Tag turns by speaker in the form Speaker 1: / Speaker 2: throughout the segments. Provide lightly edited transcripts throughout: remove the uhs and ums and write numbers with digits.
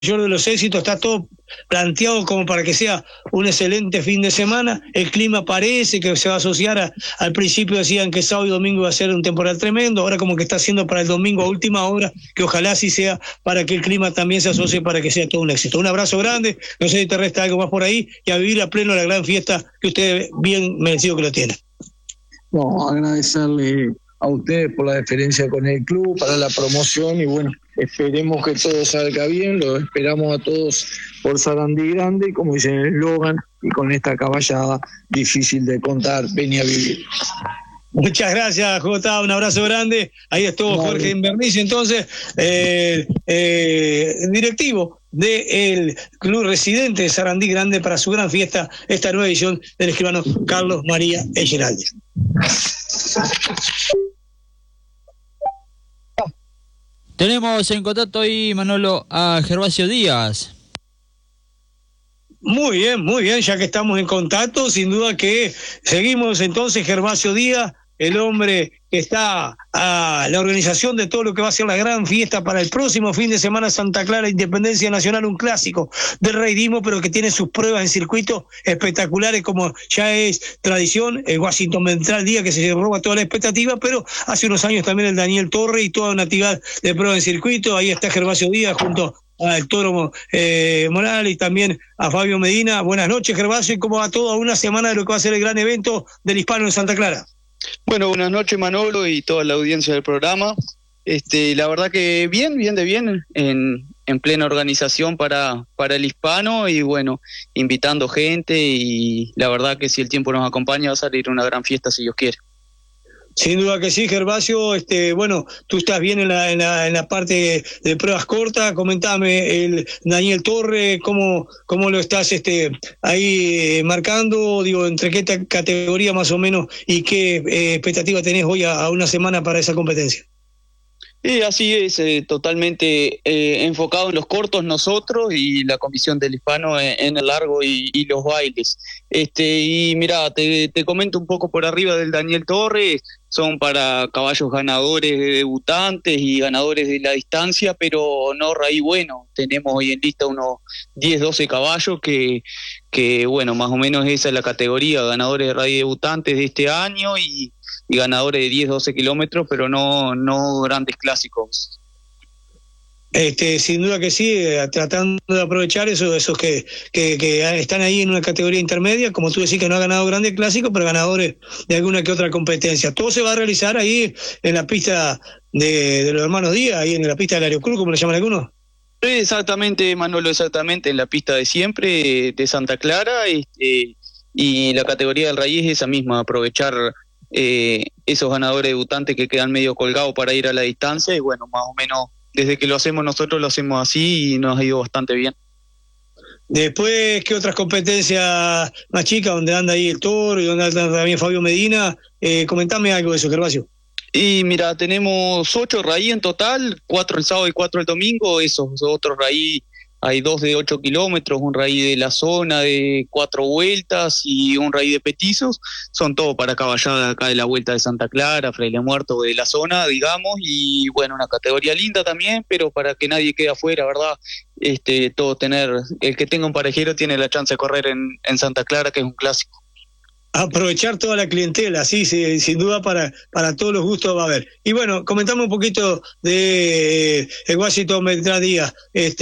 Speaker 1: de los éxitos, está todo planteado como para que sea un excelente fin de semana. El clima parece que se va a asociar al principio decían que sábado y domingo iba a ser un temporal tremendo, ahora como que está haciendo para el domingo a última hora, que ojalá sí sea para que el clima también se asocie para que sea todo un éxito. Un abrazo grande, no sé si te resta algo más por ahí, y a vivir a pleno la gran fiesta que usted bien merecido que lo tiene.
Speaker 2: No, agradecerle a ustedes por la deferencia con el club, para la promoción y bueno, esperemos que todo salga bien, lo esperamos a todos por Sarandí Grande, como dice el eslogan, y con esta caballada difícil de contar, vení a vivir.
Speaker 1: Muchas gracias, Jota, un abrazo grande. Ahí estuvo Jorge Inverniz, entonces, directivo del Club Residente de Sarandí Grande para su gran fiesta, esta nueva edición del escribano Carlos María Echeraldi.
Speaker 3: Tenemos en contacto ahí, Manolo, a Gervasio Díaz.
Speaker 1: Muy bien, ya que estamos en contacto, sin duda que seguimos entonces. Gervasio Díaz, el hombre que está a la organización de todo lo que va a ser la gran fiesta para el próximo fin de semana, Santa Clara, Independencia Nacional, un clásico del raidismo, pero que tiene sus pruebas en circuitos espectaculares, como ya es tradición, el Washington Ventral Díaz, que se roba toda la expectativa, pero hace unos años también el Daniel Torre y toda una actividad de pruebas en circuito. Ahí está Gervasio Díaz junto al Toro Morales y también a Fabio Medina. Buenas noches, Gervasio, y cómo va todo a una semana de lo que va a ser el gran evento del Hispano en Santa Clara.
Speaker 4: Bueno, buenas noches, Manolo, y toda la audiencia del programa. La verdad que bien en plena organización para el Hispano y bueno, invitando gente, y la verdad que si el tiempo nos acompaña va a salir una gran fiesta si Dios quiere.
Speaker 1: Sin duda que sí, Gervasio. Bueno, tú estás bien en la parte de pruebas cortas. Comentame, el Daniel Torre, cómo lo estás ahí marcando, digo, entre qué categoría más o menos y qué expectativa tenés hoy a una semana para esa competencia.
Speaker 4: Así es, totalmente enfocado en los cortos nosotros y la comisión del Hispano en el largo y los bailes. Y mira, te comento un poco por arriba del Daniel Torres. Son para caballos ganadores de debutantes y ganadores de la distancia, pero no raíz bueno. Tenemos hoy en lista unos 10, 12 caballos que bueno, más o menos esa es la categoría, ganadores de raíz debutantes de este año y ganadores de 10, 12 kilómetros, pero no grandes clásicos.
Speaker 1: Sin duda que sí, tratando de aprovechar esos que están ahí en una categoría intermedia, como tú decís, que no ha ganado grandes clásicos, pero ganadores de alguna que otra competencia. Todo se va a realizar ahí en la pista de los hermanos Díaz, ahí en la pista del Aeroclub, como le llaman algunos.
Speaker 4: Exactamente, Manolo, exactamente, en la pista de siempre, de Santa Clara, y la categoría del raíz es esa misma, aprovechar esos ganadores debutantes que quedan medio colgados para ir a la distancia, y bueno, más o menos desde que lo hacemos nosotros lo hacemos así y nos ha ido bastante bien.
Speaker 1: Después, ¿qué otras competencias más chicas donde anda ahí el Toro y donde anda también Fabio Medina? Comentame algo de eso, Gervasio.
Speaker 4: Y mira, tenemos 8 raíz en total, 4 el sábado y 4 el domingo. Esos otros raíz, hay 2 de 8 kilómetros, un raíz de la zona de 4 vueltas y un raíz de petizos. Son todo para caballada acá de la Vuelta de Santa Clara, Fraile Muerto, de la zona, digamos, y bueno, una categoría linda también, pero para que nadie quede afuera, ¿verdad? Todo el que tenga un parejero tiene la chance de correr en Santa Clara, que es un clásico.
Speaker 1: Aprovechar toda la clientela, sí, sin duda para todos los gustos va a haber. Y bueno, comentamos un poquito de el Washington Ventral Díaz.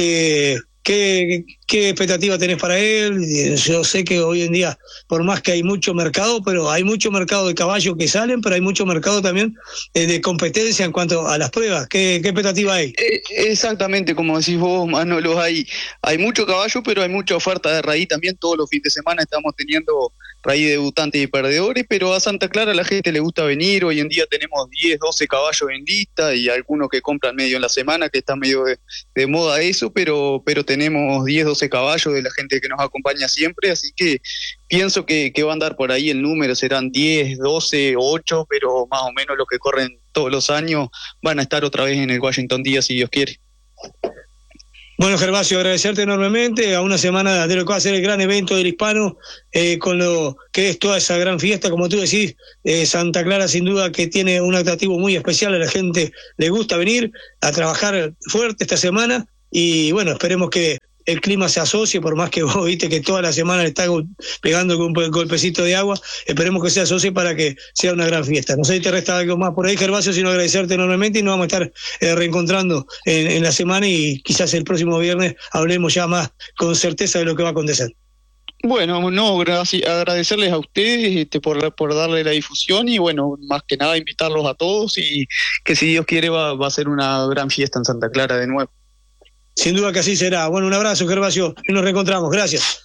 Speaker 1: ¿Qué expectativa tenés para él? Yo sé que hoy en día, por más que hay mucho mercado, pero hay mucho mercado de caballos que salen, pero hay mucho mercado también de competencia en cuanto a las pruebas. ¿Qué expectativa hay?
Speaker 4: Exactamente, como decís vos, Manolo, hay mucho caballo, pero hay mucha oferta de raíz también. Todos los fines de semana estamos teniendo raíz de debutantes y perdedores, pero a Santa Clara a la gente le gusta venir. Hoy en día tenemos 10, 12 caballos en lista y algunos que compran medio en la semana, que está medio de moda eso, pero tenemos 10, 12 caballos de la gente que nos acompaña siempre, así que pienso que va a andar por ahí el número, serán 10, 12, 8, pero más o menos los que corren todos los años van a estar otra vez en el Washington Díaz, si Dios quiere.
Speaker 1: Bueno, Gervasio, agradecerte enormemente a una semana de lo que va a ser el gran evento del Hispano, con lo que es toda esa gran fiesta, como tú decís. Santa Clara sin duda que tiene un atractivo muy especial, a la gente le gusta venir a trabajar fuerte esta semana, y bueno, esperemos que el clima se asocie, por más que vos viste que toda la semana le está pegando con un golpecito de agua, esperemos que se asocie para que sea una gran fiesta. No sé si te resta algo más por ahí, Gervasio, sino agradecerte enormemente y nos vamos a estar reencontrando en la semana y quizás el próximo viernes hablemos ya más con certeza de lo que va a acontecer.
Speaker 4: Bueno, no, agradecerles a ustedes por darle la difusión y bueno, más que nada invitarlos a todos y que si Dios quiere va a ser una gran fiesta en Santa Clara de nuevo.
Speaker 1: Sin duda que así será. Bueno, un abrazo, Gervasio, y nos reencontramos. Gracias.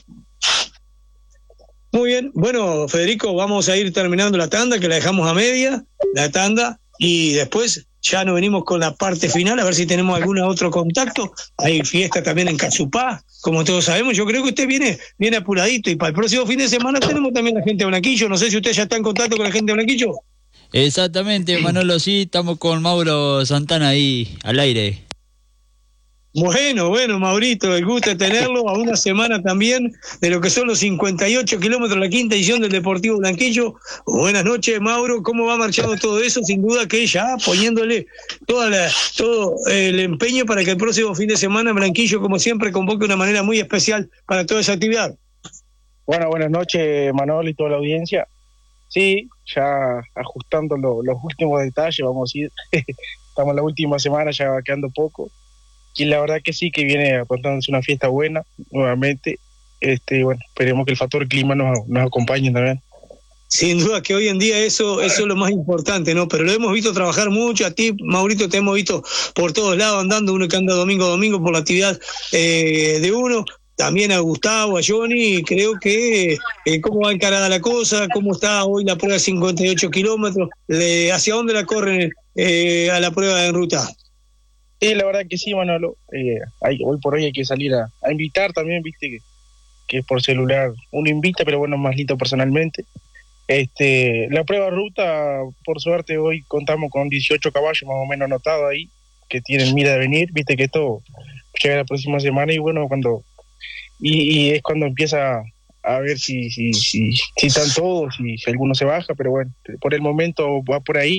Speaker 1: Muy bien. Bueno, Federico, vamos a ir terminando la tanda, que la dejamos a media, la tanda, y después ya nos venimos con la parte final, a ver si tenemos algún otro contacto. Hay fiesta también en Cazupá, como todos sabemos. Yo creo que usted viene apuradito, y para el próximo fin de semana tenemos también la gente de Blanquillo. No sé si usted ya está en contacto con la gente de Blanquillo.
Speaker 3: Exactamente, Manolo, sí, estamos con Mauro Santana ahí, al aire.
Speaker 1: Bueno, Maurito, el gusto de tenerlo a una semana también de lo que son los 58 kilómetros, la quinta edición del Deportivo Blanquillo. Buenas noches, Mauro, ¿cómo va marchando todo eso? Sin duda que ya poniéndole todo el empeño para que el próximo fin de semana Blanquillo, como siempre, convoque de una manera muy especial para toda esa actividad.
Speaker 5: Bueno, buenas noches, Manolo y toda la audiencia. Sí, ya ajustando los últimos detalles, vamos a ir. Estamos en la última semana, ya va quedando poco. Y la verdad que sí, que viene apuntándose una fiesta buena, nuevamente. Bueno, esperemos que el factor clima nos acompañe también.
Speaker 1: Sin duda que hoy en día eso es lo más importante, ¿no? Pero lo hemos visto trabajar mucho, a ti, Maurito, te hemos visto por todos lados andando, uno que anda domingo a domingo por la actividad de uno, también a Gustavo, a Johnny, creo que cómo va encarada la cosa, cómo está hoy la prueba de 58 kilómetros, hacia dónde la corren a la prueba en ruta.
Speaker 5: Sí, la verdad que sí, Manolo. Hoy por hoy hay que salir a invitar también, viste que por celular uno invita, pero bueno, más lindo personalmente. La prueba de ruta, por suerte, hoy contamos con 18 caballos más o menos anotados ahí, que tienen mira de venir, viste que esto llega la próxima semana y bueno, y es cuando empieza a ver si están todos, si alguno se baja, pero bueno, por el momento va por ahí.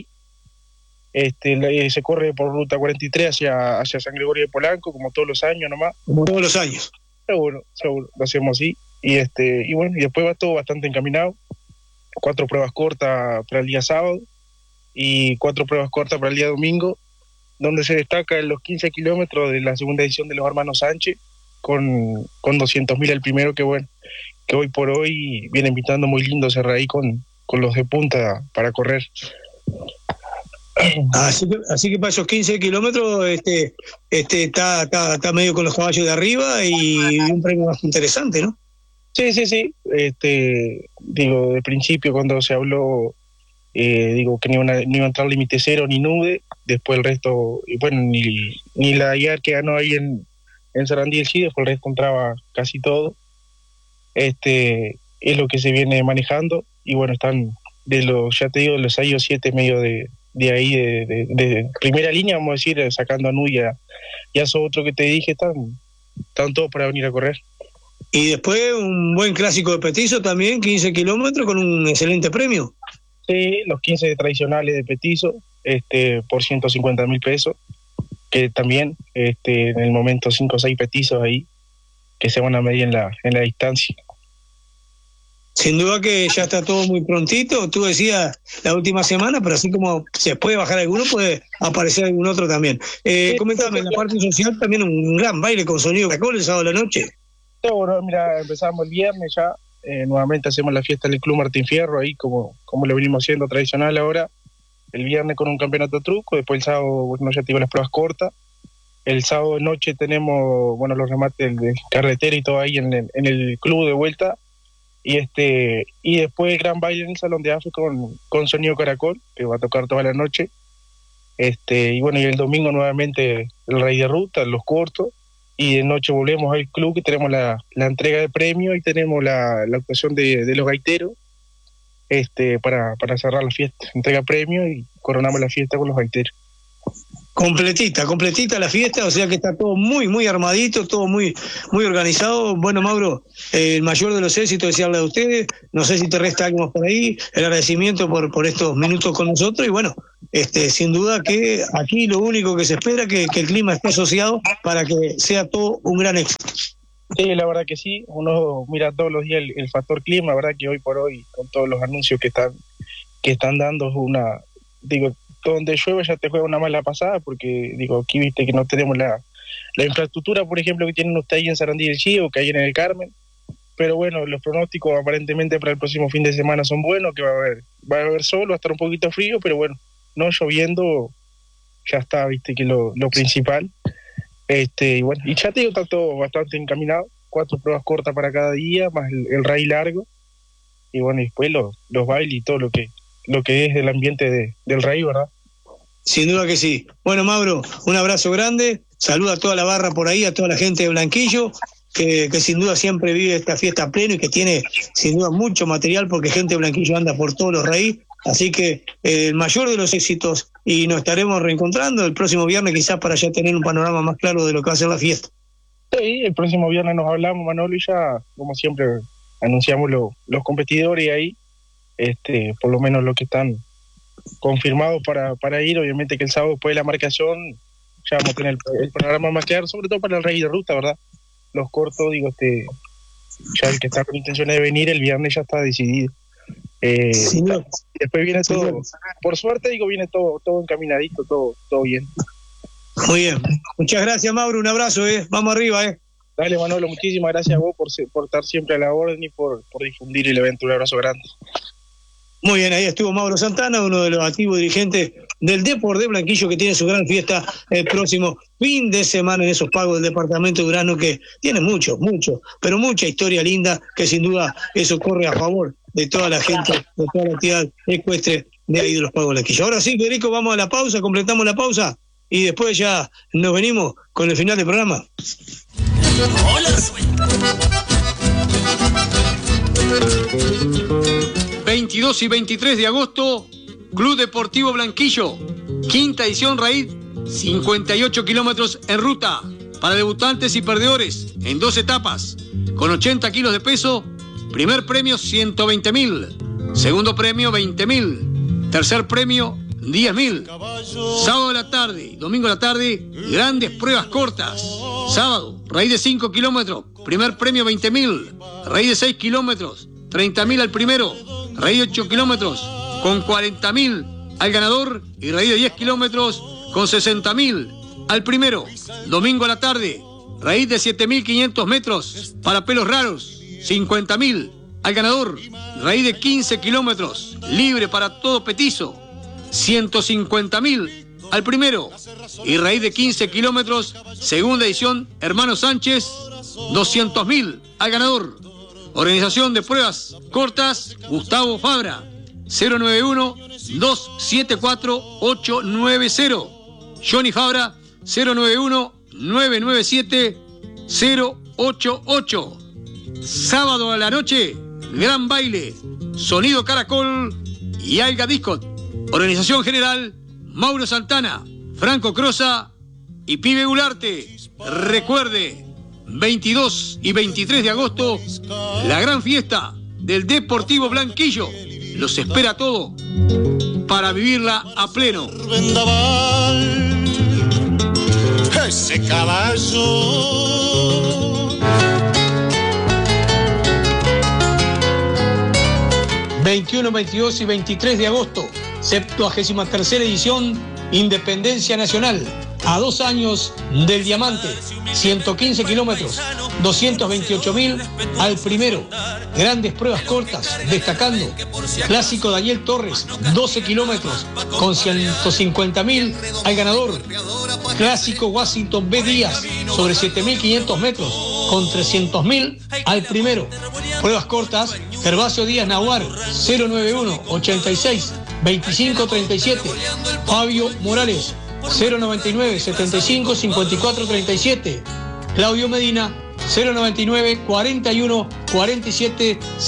Speaker 5: Se corre por ruta 43 hacia San Gregorio de Polanco, como todos los años nomás.
Speaker 1: Como todos los años.
Speaker 5: Seguro, lo hacemos así. Y bueno, y después va todo bastante encaminado. 4 pruebas cortas para el día sábado y 4 pruebas cortas para el día domingo, donde se destaca en los 15 kilómetros de la segunda edición de los hermanos Sánchez, con 200.000 el primero, que bueno, que hoy por hoy viene invitando muy lindo cerrar ahí con los de punta para correr.
Speaker 1: Así que para esos 15 kilómetros está medio con los caballos de arriba y un premio más interesante, ¿no?
Speaker 5: Sí. De principio cuando se habló, que no iba a entrar límite cero ni nude, después el resto, y bueno, ni la IAR que ganó ahí en Sarandí sí, después el resto entraba casi todo. Es lo que se viene manejando, y bueno, están de los 6 o 7 medio de ahí, de primera línea, vamos a decir, sacando a Nuya y a eso otro que te dije, están todos para venir a correr.
Speaker 1: Y después un buen clásico de Petizo también, 15 kilómetros con un excelente premio.
Speaker 5: Sí, los 15 tradicionales de Petizo, por 150.000 pesos, que también en el momento 5 o 6 petizos ahí que se van a medir en la distancia.
Speaker 1: Sin duda que ya está todo muy prontito. Tú decías la última semana, pero así como se puede bajar alguno, puede aparecer algún otro también. Coméntame, en la parte social también un gran baile con sonido Caracol el sábado de la noche.
Speaker 5: Bueno, mira, empezamos el viernes ya, nuevamente hacemos la fiesta en el Club Martín Fierro, ahí como lo venimos haciendo tradicional ahora. El viernes con un campeonato truco, después el sábado, bueno, ya te digo, las pruebas cortas. El sábado de noche tenemos, bueno, los remates de carretera y todo ahí en el club de vuelta. Y después el gran baile en el Salón de Afe con sonido Caracol, que va a tocar toda la noche. Y bueno, y el domingo nuevamente el Rey de Ruta, los cortos. Y de noche volvemos al club, que tenemos la entrega de premios y tenemos la actuación de los gaiteros para cerrar la fiesta. Entrega premios y coronamos la fiesta con los gaiteros.
Speaker 1: Completita la fiesta, o sea que está todo muy armadito, todo muy organizado. Bueno, Mauro, el mayor de los éxitos, desearle a ustedes, no sé si te resta algo más por ahí, el agradecimiento por estos minutos con nosotros, y bueno, sin duda que aquí lo único que se espera es que el clima esté asociado para que sea todo un gran éxito.
Speaker 5: Sí, la verdad que sí, uno mira todos los días el factor clima, la verdad que hoy por hoy, con todos los anuncios que están dando, donde llueve ya te juega una mala pasada, porque aquí viste que no tenemos la infraestructura, por ejemplo, que tienen ustedes ahí en Sarandí del Chío, que hay en el Carmen, pero bueno, los pronósticos aparentemente para el próximo fin de semana son buenos, que va a haber sol, va a estar un poquito frío, pero bueno, no lloviendo, ya está, viste que lo principal. Y bueno, y ya te digo, está todo bastante encaminado, 4 pruebas cortas para cada día, más el rally largo, y bueno, y después los bailes y todo lo que es el ambiente del rally, ¿verdad?
Speaker 1: Sin duda que sí. Bueno, Mauro, un abrazo grande, saluda a toda la barra por ahí, a toda la gente de Blanquillo, que sin duda siempre vive esta fiesta a pleno y que tiene sin duda mucho material, porque gente de Blanquillo anda por todos los rallies, así que el mayor de los éxitos, y nos estaremos reencontrando el próximo viernes quizás para ya tener un panorama más claro de lo que va a ser la fiesta.
Speaker 5: Sí, el próximo viernes nos hablamos, Manolo, y ya, como siempre, anunciamos los competidores ahí, por lo menos los que están confirmados para ir. Obviamente que el sábado después de la marcación ya vamos a tener el panorama más claro, sobre todo para el rally de ruta, ¿verdad? Los cortos, ya el que está con intenciones de venir el viernes ya está decidido. Después viene todo, por suerte viene todo encaminadito, todo bien.
Speaker 1: Muy bien, muchas gracias, Mauro, un abrazo, vamos arriba.
Speaker 5: Dale, Manolo, muchísimas gracias a vos por estar siempre a la orden y por difundir el evento. Un abrazo grande.
Speaker 1: Muy bien, ahí estuvo Mauro Santana, uno de los activos dirigentes del Depor de Blanquillo, que tiene su gran fiesta el próximo fin de semana en esos pagos del departamento de Durazno, que tiene mucha historia linda, que sin duda eso corre a favor de toda la gente, de toda la actividad ecuestre de ahí de los pagos de Blanquillo. Ahora sí, Federico, vamos a la pausa, completamos la pausa y después ya nos venimos con el final del programa.
Speaker 6: Hola, 22 y 23 de agosto, Club Deportivo Blanquillo, quinta edición raíz, 58 kilómetros en ruta, para debutantes y perdedores, en 2 etapas, con 80 kilos de peso. Primer premio 120.000, segundo premio 20.000, tercer premio 10.000. Sábado de la tarde y domingo de la tarde, grandes pruebas cortas. Sábado, raíz de 5 kilómetros, primer premio 20.000, raíz de 6 kilómetros, 30.000 al primero, raíz de 8 kilómetros con 40.000 al ganador y raíz de 10 kilómetros con 60.000 al primero. Domingo a la tarde, raíz de 7.500 metros para pelos raros, 50.000 al ganador, raíz de 15 kilómetros libre para todo petizo, 150.000 al primero y raíz de 15 kilómetros, segunda edición Hermano Sánchez, 200.000 al ganador. Organización de pruebas cortas, Gustavo Fabra, 091-274-890. Johnny Fabra, 091-997-088. Sábado a la noche, gran baile, sonido Caracol y Alga Discot. Organización general, Mauro Santana, Franco Crosa y Pibe Gularte. Recuerde, 22 y 23 de agosto, la gran fiesta del Deportivo Blanquillo. Los espera todo para vivirla a pleno.
Speaker 7: Ese caballo.
Speaker 1: 21, 22 y 23 de agosto, 73ª edición Independencia Nacional. A 2 años del Diamante, 115 kilómetros, 228.000 al primero. Grandes pruebas cortas, destacando Clásico Daniel Torres, 12 kilómetros, con 150.000 al ganador. Clásico Washington B. Díaz, sobre 7.500 metros, con 300.000 al primero. Pruebas cortas, Gervasio Díaz Nahuar, 091-86-25-37. Fabio Morales, 099-75-54-37. Claudio Medina,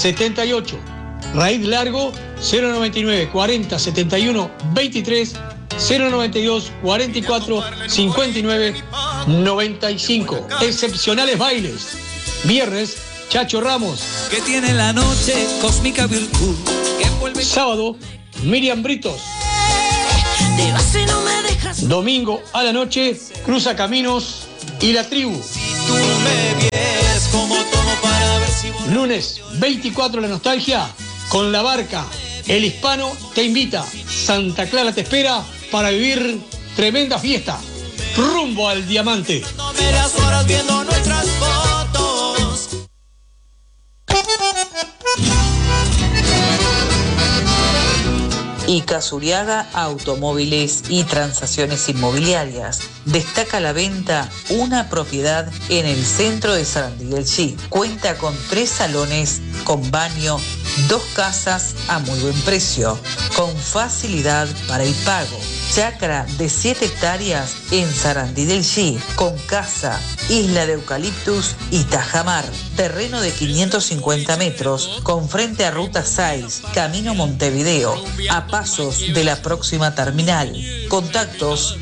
Speaker 1: 099-41-47-78. Raíz largo, 099-40-71-23.
Speaker 6: 092 44 59 95. Excepcionales bailes. Viernes, Chacho Ramos.
Speaker 8: Que tiene la noche cósmica virtud. Que vuelve...
Speaker 6: Sábado, Miriam Britos. Domingo a la noche, Cruza Caminos y La Tribu.
Speaker 8: Tú me vieres como tomo para ver si...
Speaker 6: Lunes 24, La Nostalgia, con La Barca. El Hispano te invita. Santa Clara te espera para vivir tremenda fiesta. Rumbo al Diamante.
Speaker 8: No me las horas viendo nuestras fotos.
Speaker 9: Ica Zuriaga Automóviles y Transacciones Inmobiliarias. Destaca la venta una propiedad en el centro de Sarandí del Chi. Cuenta con 3 salones con baño, 2 casas a muy buen precio, con facilidad para el pago. Chacra de 7 hectáreas en Sarandí del Chi, con casa, isla de eucaliptus y tajamar. Terreno de 550 metros, con frente a Ruta 6, Camino Montevideo, a pasos de la próxima terminal. Contactos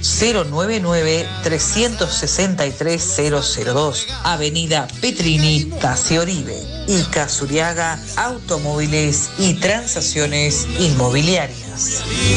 Speaker 9: 099-363-002, Avenida Petrini, Casi Oribe. Ica Zuriaga Automóviles y Transacciones Inmobiliarias.